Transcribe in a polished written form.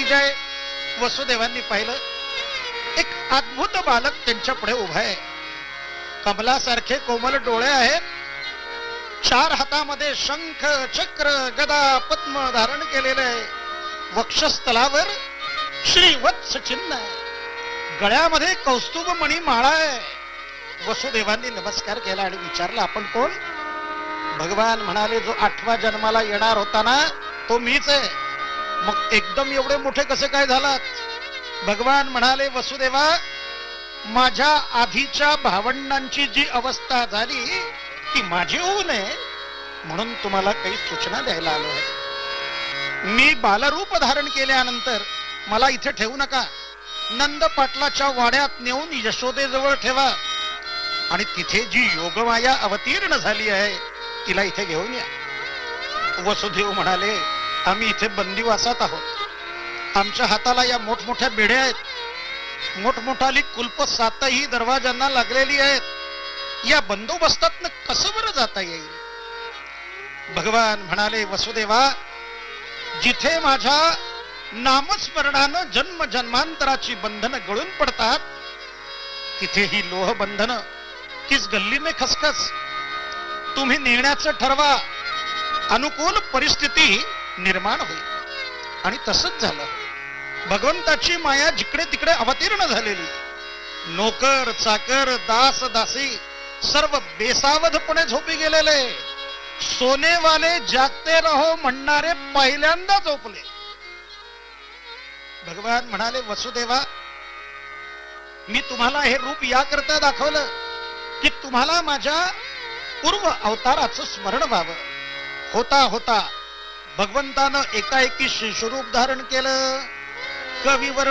जय. वसुदेवांनी पाहिलं एक अद्भुत बालक त्यांच्या पुढे उभा आहे. कमलासारखे कोमल डोळे आहेत. 4 हातामध्ये शंख चक्र गदा पद्म धारण केलेले आहे. वक्षस्थलावर श्रीवत्स चिन्ह आहे. गळ्यामध्ये कौस्तुभ मणी माळा आहे. वसुदेवांनी नमस्कार केला आणि विचारला, आपण कोण? भगवान म्हणाले, जो 8व्या जन्माला येणार होता ना तो मीच आहे. मग एकदम एवढे मोठे कसे काय झालात? भगवान म्हणाले, वसुदेवा, माझ्या आधीच्या भावंडांची जी अवस्था झाली ती माझी होऊ नये म्हणून तुम्हाला काही सूचना द्यायला आलो आहे. मी बालरूप धारण केल्यानंतर मला इथे ठेवू नका. नंद पाटलाच्या वाड्यात नेऊन यशोदेजवळ ठेवा आणि तिथे जी योगमाया अवतीर्ण झाली आहे तिला इथे घेऊन या. वसुदेव म्हणाले, आम्ही इथे बंदिवासात आहोत. आमच्या हाताला या मोठमोठ्या बेड्या आहेत. मोठमोठाली कुलप 7ही दरवाजांना लागलेली आहेत. या बंदोबस्तात कसं बरं जाता येईल? भगवान म्हणाले, वसुदेवा, जिथे माझ्या नामस्मरणानं जन्म जन्मांतराची बंधन गळून पडतात तिथे ही लोह बंधन किस गल्ली में खसखस. तुम्ही नेण्याचं ठरवा. अनुकूल परिस्थिती निर्माण होईल. आणि तसंच झालं. भगवंताची माया जिकडे तिकडे अवतीर्ण झालेली. नोकर चाकर दास दासी सर्व बेसावधपणे झोपी गेलेले. सोनेवाले जागते रहो म्हणणारे पहिल्यांदा झोपले. भगवान म्हणाले, वसुदेवा, मी तुम्हाला हे रूप याकरता दाखवलं की तुम्हाला माझ्या पूर्व अवताराचं स्मरण व्हावं. होता होता भगवंतानं एकाएकी शिशुरूप धारण केलं. कविवर